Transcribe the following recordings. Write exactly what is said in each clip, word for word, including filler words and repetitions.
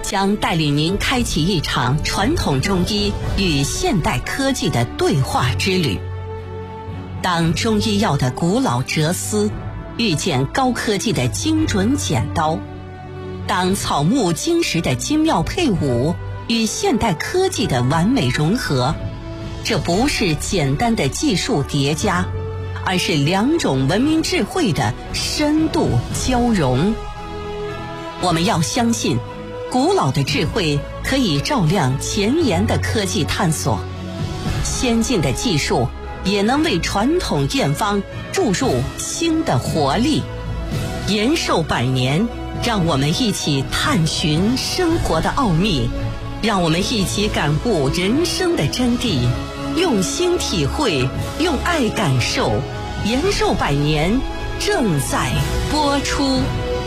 将带领您开启一场传统中医与现代科技的对话之旅。当中医药的古老哲思遇见高科技的精准剪刀，当草木金石的精妙配伍与现代科技的完美融合，这不是简单的技术叠加，而是两种文明智慧的深度交融。我们要相信，古老的智慧可以照亮前沿的科技探索，先进的技术也能为传统验方注入新的活力。延寿百年，让我们一起探寻生活的奥秘，让我们一起感悟人生的真谛，用心体会，用爱感受。延寿百年正在播出。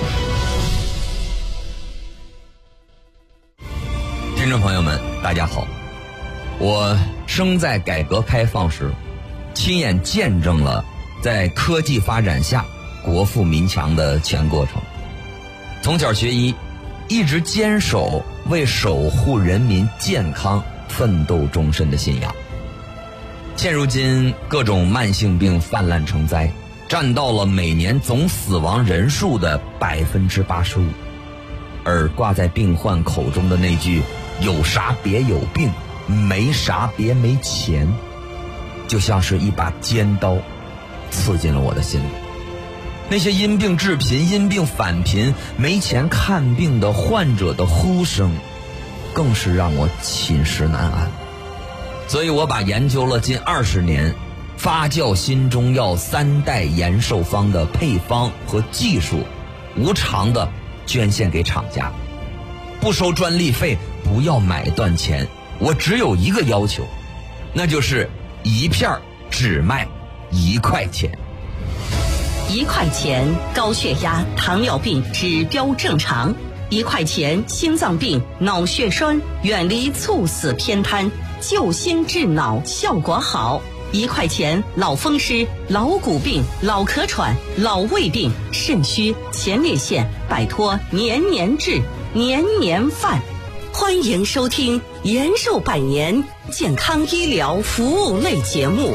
听众朋友们，大家好，我生在改革开放时，亲眼见证了在科技发展下国富民强的全过程。从小学医，一直坚守为守护人民健康奋斗终身的信仰。现如今各种慢性病泛滥成灾，占到了每年总死亡人数的百分之八十五，而挂在病患口中的那句“有啥别有病，没啥别没钱”，就像是一把尖刀，刺进了我的心里。那些因病致贫、因病返贫、没钱看病的患者的呼声，更是让我寝食难安。所以我把研究了近二十年发酵新中药三代延寿方的配方和技术，无偿的捐献给厂家，不收专利费，不要买断钱。我只有一个要求，那就是一片只卖一块钱。 一块钱高血压、糖尿病指标正常，一块钱心脏病、脑血栓远离猝死偏瘫，救心治脑效果好。一块钱老风湿、老骨病、老咳喘、老胃病、肾虚、前列腺，摆脱年年治、年年犯。欢迎收听延寿百年健康医疗服务类节目。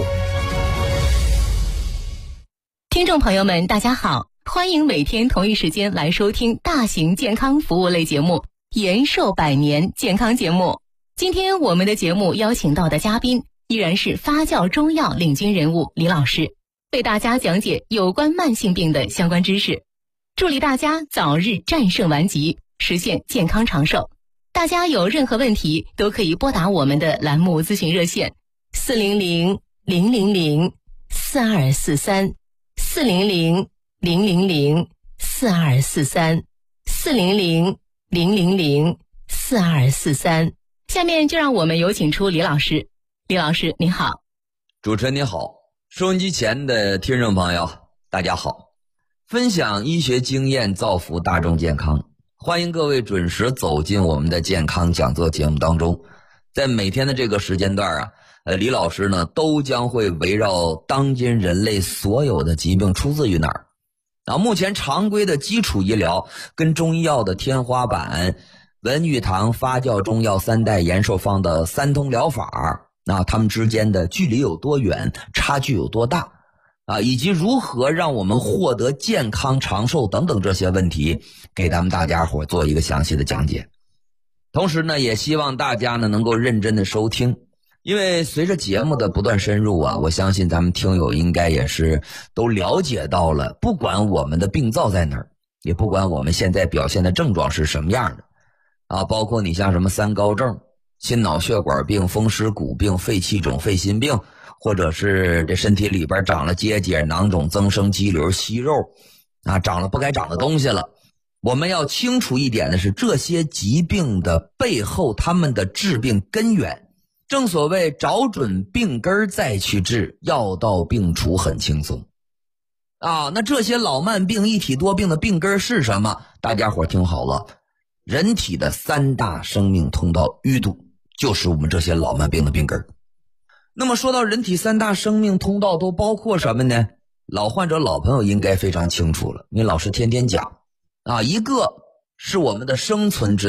听众朋友们，大家好，欢迎每天同一时间来收听大型健康服务类节目延寿百年健康节目。今天我们的节目邀请到的嘉宾依然是发酵中药领军人物李老师，为大家讲解有关慢性病的相关知识，助力大家早日战胜顽疾，实现健康长寿。大家有任何问题都可以拨打我们的栏目咨询热线四零零零零零四二四三四零零零零零四二四三四零零零零零四二四三。下面就让我们有请出李老师。李老师您好。 主持人您好，收音机前的听众朋友大家好。分享医学经验，造福大众健康，欢迎各位准时走进我们的健康讲座节目当中。在每天的这个时间段啊，呃，李老师呢都将会围绕当今人类所有的疾病出自于哪儿啊，目前常规的基础医疗跟中医药的天花板文玉堂发酵中药三代延寿方的三通疗法，那它们之间的距离有多远，差距有多大啊，以及如何让我们获得健康长寿等等这些问题，给咱们大家伙做一个详细的讲解。同时呢，也希望大家呢能够认真的收听，因为随着节目的不断深入啊，我相信咱们听友应该也是都了解到了，不管我们的病灶在哪儿，也不管我们现在表现的症状是什么样的啊，包括你像什么三高症、心脑血管病、风湿骨病、肺气肿、肺心病，或者是这身体里边长了结节、囊肿、增生、肌瘤、息肉啊，长了不该长的东西了。我们要清楚一点的是，这些疾病的背后，他们的治病根源，正所谓找准病根再去治，药到病除很轻松啊。那这些老慢病、一体多病的病根是什么？大家伙听好了，人体的三大生命通道淤堵就是我们这些老慢病的病根。那么说到人体三大生命通道都包括什么呢？老患者老朋友应该非常清楚了，因为老师天天讲啊，一个是我们的生存之